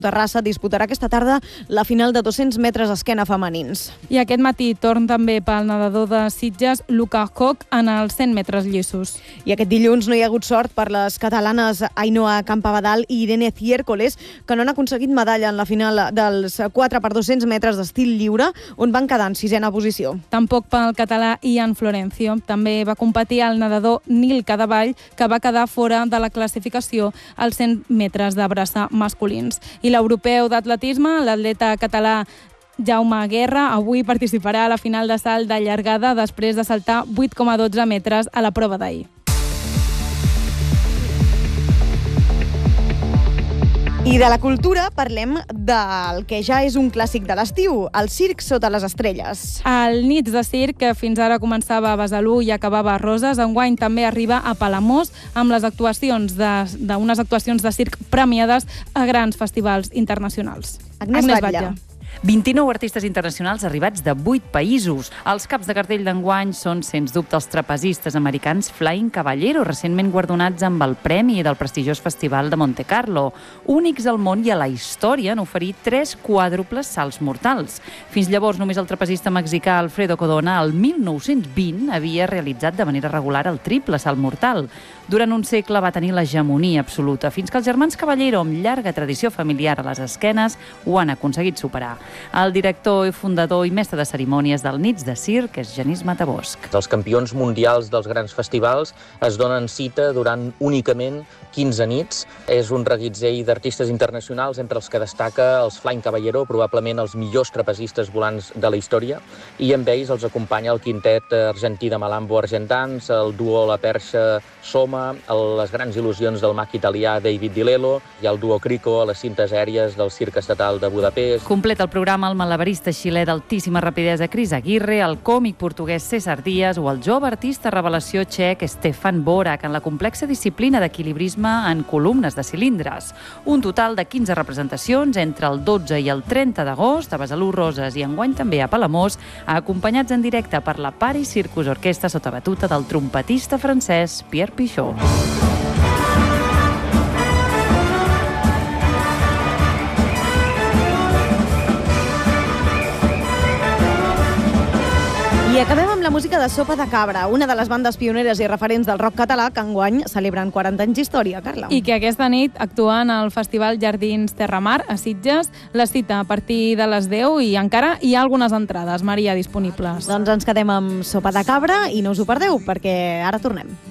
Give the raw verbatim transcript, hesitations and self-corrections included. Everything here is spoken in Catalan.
Terrassa disputarà aquesta tarda la final de dos-cents metres esquena femenins. I aquest matí torn també pel nedador de Sitges, Luka Koch, en els cent metres llissos. I aquest dilluns no hi ha hagut sort per les catalanes Ainhoa Campabadal i Irene Ciércoles, que no han aconseguit medalla en la final dels quatre per dos-cents metres d'estil lliure, on van quedar en sisena posició. Tampoc pel català Ian Florencio. També va competir el nedador Nil Cadavall, que va quedar fora de la classificació als cent metres de braça masculins. I l'europeu d'atletisme, l'atleta català Jaume Guerra, avui participarà a la final de salt de llargada després de saltar vuit coma dotze metres a la prova d'ahir. I de la cultura parlem del que ja és un clàssic de l'estiu, el circ sota les estrelles. El Nits de Circ, que fins ara començava a Besalú i acabava a Roses, enguany també arriba a Palamós amb les actuacions d'unes actuacions de circ premiades a grans festivals internacionals. Agnès, Agnès Batlle. Batlle. vint-i-nou artistes internacionals arribats de vuit països. Els caps de cartell d'enguany són, sens dubte, els trapezistes americans Flying Caballero, recentment guardonats amb el premi del prestigiós Festival de Monte Carlo. Únics al món i a la història en oferir tres quàdruples salts mortals. Fins llavors, només el trapezista mexicà Alfredo Codona, el mil nou-cents vint, havia realitzat de manera regular el triple salt mortal. Durant un segle va tenir l'hegemonia absoluta, fins que els germans Caballero, amb llarga tradició familiar a les esquenes, ho han aconseguit superar. El director i fundador i mestre de cerimònies del Nits de Circ és Genís Matabosc. Els campions mundials dels grans festivals es donen cita durant únicament quinze nits. És un reguitzell d'artistes internacionals, entre els que destaca els Flying Caballero, probablement els millors trapezistes volants de la història, i amb ells els acompanya el quintet argentí de Malambo Argentans, el duo La Perxa Soma, les grans il·lusions del mag italià David Di Lello i el duo Crico a les cintes aèries del Circ Estatal de Budapest. Completa el programa el malabarista xilè d'altíssima rapidesa Cris Aguirre, el còmic portuguès César Díaz o el jove artista revelació txec Stefan Borak en la complexa disciplina d'equilibrisme en columnes de cilindres. Un total de quinze representacions entre el dotze i el trenta d'agost a Besalú, Roses i enguany també a Palamós, acompanyats en directe per la Paris Circus Orquestra sota batuta del trompetista francès Pierre Pichot. I acabem amb la música de Sopa de Cabra, una de les bandes pioneres i referents del rock català que enguany celebren quaranta anys d'història, Carla. I que aquesta nit actuen al Festival Jardins Terramar a Sitges. La cita a partir de les deu i encara hi ha algunes entrades, Maria, disponibles. Doncs ens quedem amb Sopa de Cabra i no us ho perdeu, perquè ara tornem.